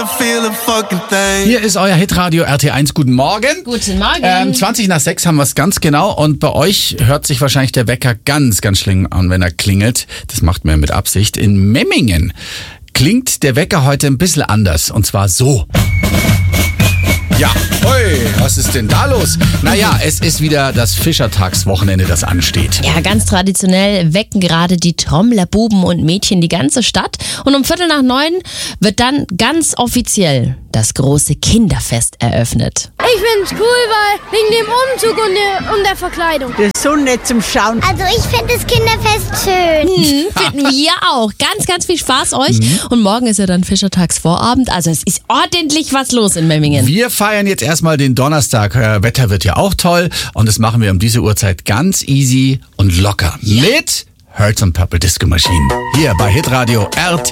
Hier ist euer Hitradio RT1. Guten Morgen. Guten Morgen. 20 nach 6 haben wir es ganz genau. Und bei euch hört sich wahrscheinlich der Wecker ganz, ganz schlimm an, wenn er klingelt. Das macht man mit Absicht. In Memmingen klingt der Wecker heute ein bisschen anders. Und zwar so. Ja, oi, was ist denn da los? Naja, es ist wieder das Fischertagswochenende, das ansteht. Ja, ganz traditionell wecken gerade die Trommler, Buben und Mädchen die ganze Stadt. Und um 8:45 wird dann ganz offiziell das große Kinderfest eröffnet. Ich find's cool, weil wegen dem Umzug und der Verkleidung. Das ist so nett zum Schauen. Also ich finde das Kinderfest schön. Finden wir auch. Ganz, ganz viel Spaß euch. Und morgen ist ja dann Fischertagsvorabend. Also es ist ordentlich was los in Memmingen. Wir feiern jetzt erstmal den Donnerstag. Wetter wird ja auch toll. Und das machen wir um diese Uhrzeit ganz easy und locker. Ja. Mit Herz und Purple Disco Machine. Hier bei Hitradio RT.